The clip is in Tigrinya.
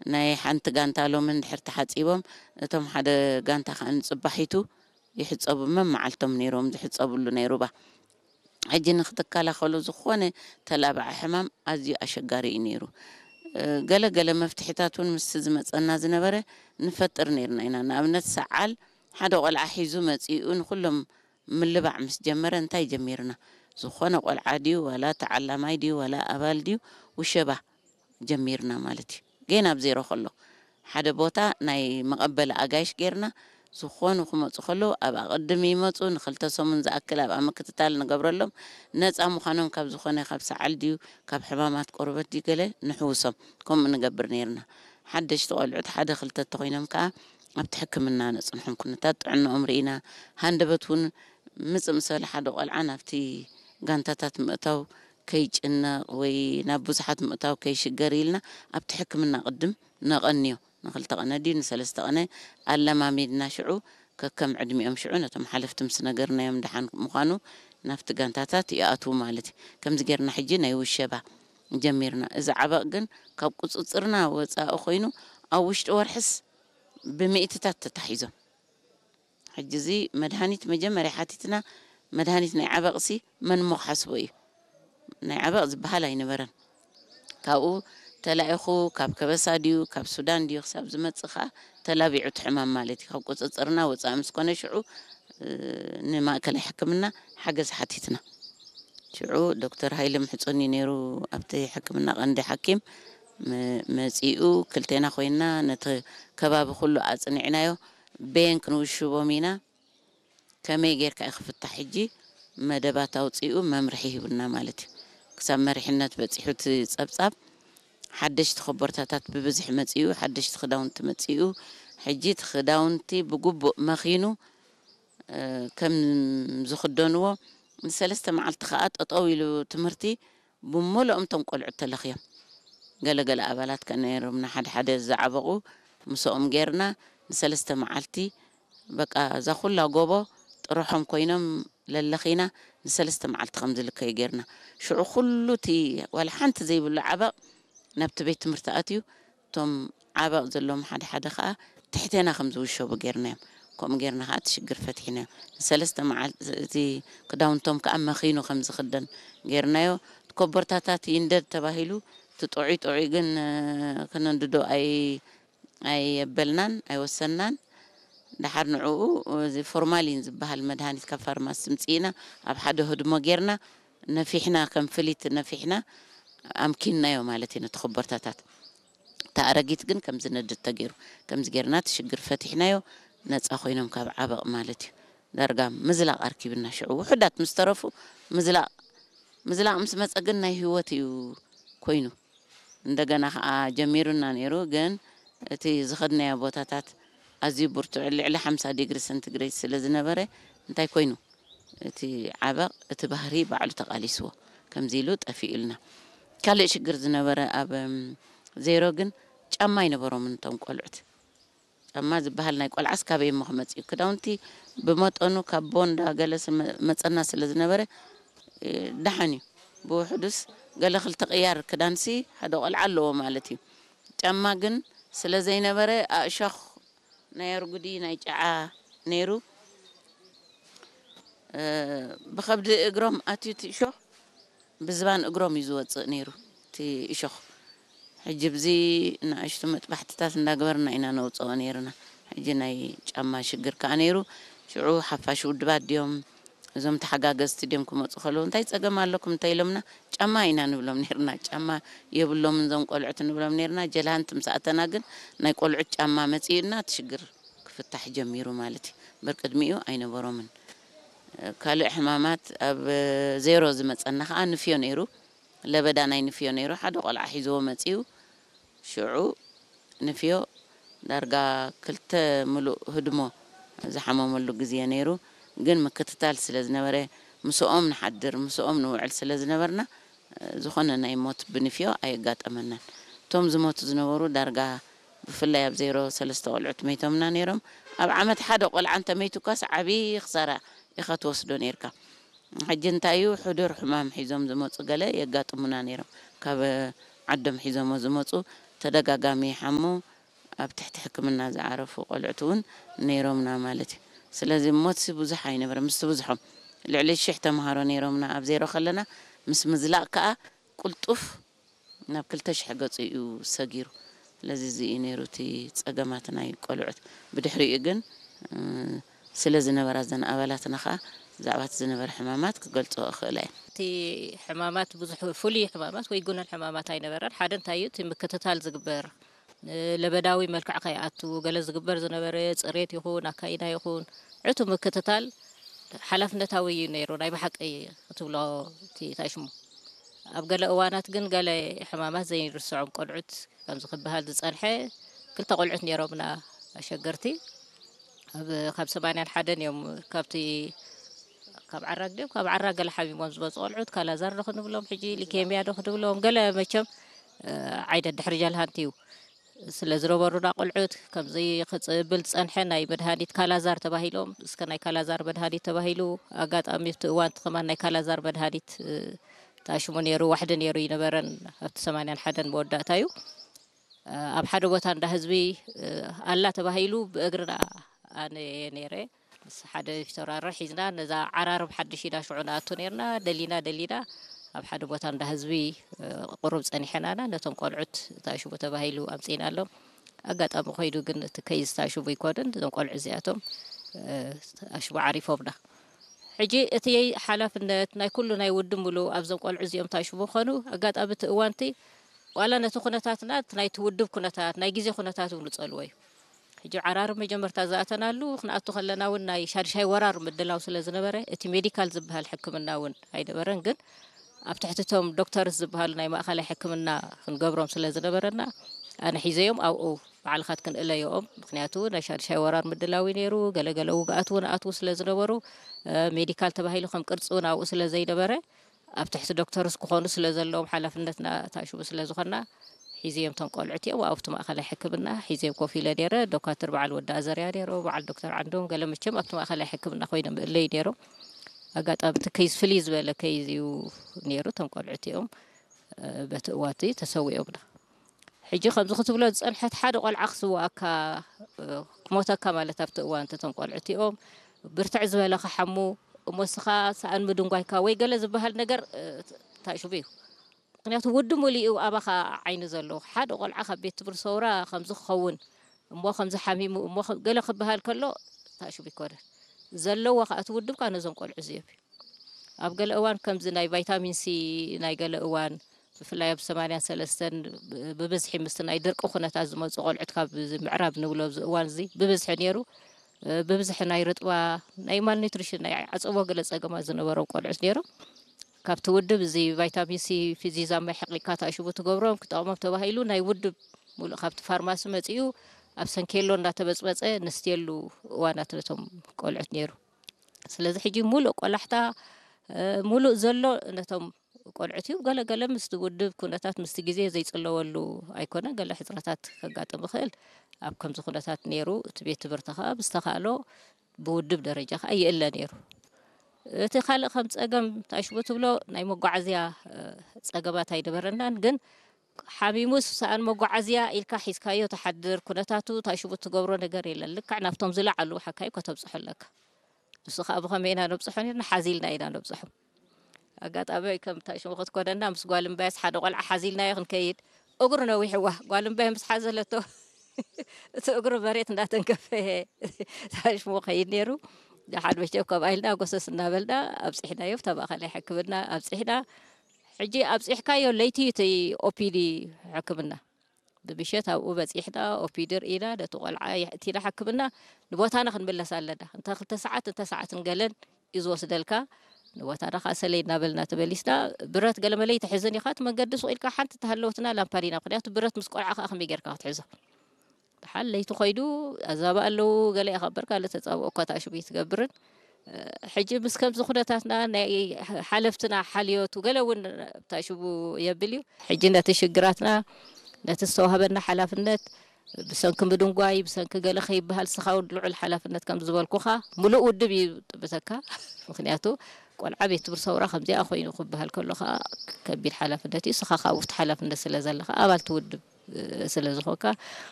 ناي حنت جانتا من دحرت حتصيبهم توم حدا جانتا خان صباحيتو يحصبوا من معلتهم نيروم يحصبوا له نيروبا حجي نختكالا خلو زخونه تلابع حمام ازي اشغاري نيرو قال مفتحتاتون مستزمصنا زنبره نفطر نيرنا إنا نابنت سعال حدا قلع حيزو مصيون كلهم ملبع مس جمره انتي جميرنا زخونه قلع ديو ولا تعلماي ديو ولا ابال ديو وشبه جميرنا مالتي جينا بزيرو خلو حدا بوتا ناي مقبل اغايش غيرنا زخونه خمص خلو ابا قدم يمصو نخلته سمن زاكل ابا مكتتال نغبرلهم نصا مخانم كاب زخونه كاب سعال ديو كاب حمامات قربت دي قله نحوسم كم نغبر نيرنا حدش تقلعت حدا خلته تخينم كا ابتحكمنا نصنحن كنا تطعن عمرينا هندبتون مسل حدا قلعنا فتي غانتاتات مقتو كيجنا وي نابوزحات مقتو كيشغريلنا ابتحكمنا قدم نغنيو نخلت قنادي نسلسته قنا علما ميدنا شعو ككم عدميهم شعو نتم حلفت مس نغرنا يوم دحان مخانو نافت غانتاتات ياتو مالتي كم زغيرنا حجينا يوشبا جميرنا اذا عبقن كاب قصصرنا وصا خوينو او وشت ورحس بمئتات تتحيزو حجزي مدهانيت مجمري حاتتنا مدهانيت ناي عبقسي من مخحسبوي ناي عبق زبحال ينبرن كاو تلاعخو كاب كبساديو كاب سودان ديو حساب زمصخا تلابيعت حمام مالتي كاب قصصرنا وصا مسكونه شعو نماكل حكمنا حجز حاتتنا شعو دكتور هايلم حصوني نيرو ابتي حكمنا قندي حكيم مصيو كلتنا خوينا نت كباب كله اصنعنايو بين كنوشو بومينا كمي غير كاخفت حجي مدبات اوصيو ممرحي بنا مالتي كسب مرحنات بصيحوت صبصاب حدش تخبرتاتات ببزح مصيو حدش تخداونت مصيو حجي تخداونتي بغبو مخينو كم زخدنوا ثلاثه معلت خاط اطويلو تمرتي بملؤم تنقلع التلخيا قال ابالات كنير من حد زعبقو مسوم غيرنا ثلاثه معلتي بقى ذا كله غوبو طرحهم كوينم للخينا ثلاثه معلت خمز لك يغيرنا شعو كلتي ولا حنت زي بالعبق نبت بيت مرتاتيو توم عبق زلهم حد خا تحتنا خمز وشو بغيرنا كم غيرنا هات شجر فتحنا ثلاثه معلتي قداونتم كأما خينو خمز خدن غيرنايو كبرتاتات يندد تباهيلو تطعي جن كنا ندو اي بلنان اي وسنان دحر نعو زي فورمالين زبها المدهانيت كفارماس مصينا اب حدا هدمو غيرنا نفيحنا كم فليت نفيحنا امكننا يوم مالتي نتخبرتاتات تارجيت جن كم زند تغيرو كم زغيرنا تشجر فتحنايو نصا خوينم كاب عبق مالتي درغام مزلاق اركيبنا شعو وحدات مسترفو مزلاق مس مصغنا هيوتيو كوينو እንደገና ጀሚሩና ነይሩ ግን እቲ ዝኸድናዮ ቦታታት ኣዝዩ ብርቱዕ ልዕሊ 50 ዲግሪ ሰንቲግሬድ ስለ ዝነበረ እንታይ ኮይኑ እቲ ዓበቕ እቲ ባህሪ ባዕሉ ተቃሊስዎ ከምዚ ኢሉ ጠፊኡልና ካልእ ሽግር ዝነበረ ኣብ ዜሮ ግን ጫማ ይነበሮም እንቶም ቆልዑት ጫማ ዝበሃል ናይ ቆልዓስ ካበይ መኽመጽ እዩ ክዳውንቲ ብመጠኑ ካብ ቦንዳ ገለስ መጸና ስለ ዝነበረ ደሓኒ بوحدس قال خل تغير كدانسي هذا قال علو مالتي جما جن سلا زين برا أشخ نير قدي نيجع نيرو بخبد إجرام أتيت شخ بزبان إجرام يزود نيرو تي شخ حجب زي نعشت متبحت تاس ندقبرنا إنا نوت نيرنا حجنا جما شجر كانيرو شعو حفاش ودباد يوم زم تحقاق استديمكم وتخلون تاي تصقم لكم تايلمنا جما إنا نبلم نيرنا جما يبلو من زم قلعت نبلم نيرنا جلان تمساتنا جن ناي قلعت جما متيرنا تشجر كفتح جميرو مالتي بركدميو أين برومن كالو حمامات أب زيرو زمت أنا خان فيو نيرو لبدا ناي نفيو نيرو حد قلع حيزو متيو شعو نفيو درجة كلت ملو هدمو زحمو ملو جزيا نيرو جن مكتتال سلازنبره مسؤوم نحضر مسؤوم نوعل سلازنبرنا زخنا نايموت بنفيو اي قات امنا توم زموت زنورو درجه بفلا بزيرو سلسته قلعت ميتومنا نيرم اب عمد حدا قل عن تميتو كاس عبي خساره يخت وسدو نيركا حجنتايو حضور حمام حيزوم زموت قله يقاطمنا نيرم كاب عدم حيزوم زموت ተደጋጋሚ ሓሙ ኣብ ትሕቲ ሕክምና ዝዓረፉ ቆልዑትን ነይሮምና ማለት እዩ ስለዚ ሞት ብዙሕ ኣይነበረ ምስ ብዙሖም ልዕሊ 1000 ተምሃሮ ነይሮምና ኣብ ዜሮ ከለና ምስ ምዝላቕ ከዓ ቁልጡፍ ናብ 2000 ገጽ እዩ ሰጊሩ ስለዚ እዚ ነይሩቲ ጸገማት ናይ ቆልዑት ብድሕሪኡ ግን ስለ ዝነበራ ዘን ኣባላትና ከዓ ዛዕባት ዝነበረ ሕማማት ክገልጾ እኽእል እየ እቲ ሕማማት ብዙሕ ፍሉይ ሕማማት ወይ ጉነን ሕማማት ኣይነበረን ሓደ እንታይ እዩ እቲ ምክትታል ዝግበር ለበዳዊ መልክዕ ከይኣቱ ገለ ዝግበር ዝነበረ ጽሬት ይኹን ኣካይዳ ይኹን ዕቱ ምክትታል ሓላፍነታዊ እዩ ነይሩ ናይ ብሓቂ ክትብሎ እቲ ታሽሙ ኣብ ገለ እዋናት ግን ገለ ሕማማት ዘይርስዖም ቆልዑት ከም ዝኽብሃል ዝጸንሐ ክልተ ቆልዑት ነይሮምና ኣሸገርቲ ካብ 81 እዮም ካብቲ ካብ ዓራግ ድዮም ካብ ዓራግ ገለ ሓሚሞም ዝመፁ ቆልዑት ካላዛር ዶ ክንብሎም ሕጂ ሊኬምያ ዶ ክንብሎም ገለ መቸም ዓይደት ድሕሪ ጀልሃንቲ እዩ ስለ ዝነበሩና ቆልዑት ከምዚ ክጽብል ጸንሐ ናይ መድሃኒት ካላዛር ተባሂሎም እስከ ናይ ካላዛር መድሃኒት ተባሂሉ ኣጋጣሚ እቲ እዋን ትኸማን ናይ ካላዛር መድሃኒት ታሽሙ ነይሩ ዋሕዲ ነይሩ ይነበረን ኣብቲ 81 መወዳእታ እዩ ኣብ ሓደ ቦታ እንዳ ህዝቢ ኣላ ተባሂሉ ብእግርና ኣነ ነይረ ምስ ሓደ ፊተራር ሒዝና ነዛ ዓራርብ ሓድሽ ኢዳ ሽዑና ኣቶ ነርና ደሊና ኣብ ሓደ ቦታ እንዳ ህዝቢ ቁሩብ ጸኒሕናና ነቶም ቆልዑት ታሽሙ ተባሂሉ ኣምጺና ኣሎም ኣጋጣሚ ኮይዱ ግን እቲ ከይዝ ታሽሙ ይኮነን እዞም ቆልዑ እዚኣቶም ታሽሙ ዓሪፎምና ሕጂ እቲ ሓላፍነት ናይ ኩሉ ናይ ውድብ ሙሉእ ኣብዞም ቆልዑ እዚኦም ታሽሙ ኾኑ ኣጋጣሚ እቲ እዋንቲ ዋላ ነቲ ኩነታትና ናይ ትውድብ ኩነታት ናይ ግዜ ኩነታት እውን ጸልዎ እዩ ሕጂ ዓራርብ መጀመርታ ዝኣተናሉ ክንኣቱ ከለና እውን ናይ ሻድሻይ ወራር ምድላው ስለ ዝነበረ እቲ ሜዲካል ዝበሃል ሕክምና እውን ኣይነበረን ግን ኣብ ትሕትቶም ዶክተርስ ዝበሃሉ ናይ ማእኸላይ ሕክምና ክንገብሮም ስለ ዝነበረና ኣነ ሒዘዮም ኣብኡ ባዕልኻት ክንእለዮኦም ምክንያቱ ናይ ሻድሻይ ወራር ምድላዊ ነይሩ ገለገለ ውግኣት እውን ኣትዉ ስለ ዝነበሩ ሜዲካል ተባሂሉ ከም ቅርጹ እውን ኣብኡ ስለ ዘይነበረ ኣብ ትሕቲ ዶክተርስ ክኾኑ ስለ ዘለዎም ሓላፍነትና ታሽሙ ስለ ዝኾና ሒዘዮም ቶም ቆልዑት እዮም ኣብቲ ማእኸላይ ሕክምና ሒዘዮም ኮፍ ኢለ ነይረ ዶክተር በዓል ወዳ ኣዘርያ ነይሮ በዓል ዶክተር ዓንዶም ገለ መቸም ኣብቲ ማእኸላይ ሕክምና ኮይኖም እለይ ነይሮም ኣጋጣሚ እቲ ከይዝ ፍልይ ዝበለ ከይዝ እዩ ነይሩ ቶም ቆልዑት እዮም በቲ እዋንቲ ተሰዊኦምና ሕጂ ከምዚ ክትብሎ ዝጸንሐት ሓደ ቆልዓ ክስዋእካ ክሞተካ ማለት ኣብቲ እዋንቲ ቶም ቆልዑት እዮም ብርትዕ ዝበለ ክሓሙ እሞስኻ ሰኣን ምድንጓይካ ወይ ገለ ዝበሃል ነገር ታሽቡ እዩ ምክንያቱ ውድብ ሙሉኡ ኣባኻ ዓይኒ ዘለዎ ሓደ ቆልዓ ካብ ቤት ትምህርቲ ሰውራ ከምዚ ክኸውን እሞ ከምዚ ሓሚሙ እሞ ገለ ክበሃል ከሎ ታሽቡ ይኮነን ዘለዎ ከዓ እቲ ውድብካ ነዞም ቆልዑ እዚኦም ኣብ ገለ እዋን ከምዚ ናይ ቫይታሚን ሲ ናይ ገለ እዋን ብፍላይ ኣብ 83 ብብዝሒ ምስቲ ናይ ድርቂ ኩነታት ዝመፁ ቆልዑት ካብ ምዕራብ ንብሎ እዋን እዚ ብብዝሒ ነይሩ ብብዝሒ ናይ ርጥባ ናይ ማል ኒውትሪሽን ናይ ዓፀቦ ገለ ጸገማት ዝነበሮም ቆልዑት ነይሮም ካብቲ ውድብ እዚ ቫይታሚን ሲ ፊዚዛማ ሕቂካ ታሽቡ ትገብሮም ክጠቕሞም ተባሂሉ ናይ ውድብ ሙሉእ ካብቲ ፋርማሲ መጺኡ ኣብ ሰንኬሎ እንዳተበፅበፀ ንስትየሉ እዋናት ነቶም ቆልዑት ነይሩ ስለዚ ሕጂ ሙሉእ ቆላሕታ ሙሉእ ዘሎ ነቶም ቆልዑት እዩ ገለገለ ምስቲ ውድብ ኩነታት ምስቲ ግዜ ዘይጽለወሉ ኣይኮነን ገለ ሕፅረታት ከጋጥም ይኽእል ኣብ ከምዚ ኩነታት ነይሩ እቲ ቤት ትምህርቲ ከዓ ብዝተኻእሎ ብውድብ ደረጃ ከዓ ይእለ ነይሩ እቲ ካልእ ከም ጸገም ታሽቡ ትብሎ ናይ መጓዓዝያ ጸገማት ኣይነበረናን ግን ሓሚሙስ ሰኣን መጓዓዝያ ኢልካ ሒዝካዮ ተሓድር ኩነታቱ ታሽቡ ትገብሮ ነገር የለን ልክዕ ናብቶም ዝለዓሉ ሓካይ ከተብፅሖ ኣለካ ንሱ ከዓ ብኸመይ ኢና ነብፅሖ ነርና ሓዚልና ኢና ነብፅሖ ኣጋጣሚ ከም ታሽሙ ክትኮነና ምስ ጓልምባያስ ሓደ ቆልዓ ሓዚልናዮ ክንከይድ እግሩ ነዊሕዋ ጓልምባይ ምስ ሓዘለቶ እቲ እግሩ መሬት እንዳተንከፈየ ታሽሙ ከይድ ነይሩ ሓደ መቸብ ከባኢልና ጎሰስ እናበልና ኣብፅሕናዮ ተማእኸላይ ሕክምና ኣብፅሕና ሕጂ ኣብፅሕካዮ ለይቲ እቲ ኦፒዲ ሕክምና ብምሸት ኣብኡ በፂሕና ኦፒዲ ርኢና ነቲ ቆልዓ የእቲና ሕክምና ንቦታና ክንምለስ ኣለና እንተ 2 ሰዓት እንተ ሰዓትን ገለን እዩ ዝወስደልካ ንቦታና ከዓ ሰለይ እናበልና ተመሊስና ብረት ገለ መለይ ተሒዘን ኢኻ እቲ መንገዲ ስቑኢልካ ሓንቲ ተሃለወትና ላምፓዲና ምክንያቱ ብረት ምስ ቆልዓ ከዓ ከመይ ጌርካ ክትሕዞ ድሓን ለይቲ ኮይዱ ኣዛባ ኣለዉ ገለ ይኸበር ካለ ተፀብኦ እኳ ታሽቡ ትገብርን ሕጂ ምስ ከምዚ ኩነታትና ናይ ሓለፍትና ሓልዮቱ ገለ እውን ታሽቡ የብል እዩ ሕጂ ነቲ ሽግራትና ነቲ ዝተዋህበና ሓላፍነት ብሰንኪ ምድንጓይ ብሰንኪ ገለ ከይበሃል ስኻውን ልዑል ሓላፍነት ከም ዝበልኩኻ ሙሉእ ውድብ እዩ ጥብተካ ምክንያቱ ቆልዓ ቤት ትምህርቲ ሰውራ ከምዚኣ ኮይኑ ክበሃል ከሎ ከዓ ከቢድ ሓላፍነት እዩ ስኻ ከዓ ውሽጢ ሓላፍነት ስለ ዘለካ ኣባልቲ ውድብ ስለ ዝኾንካ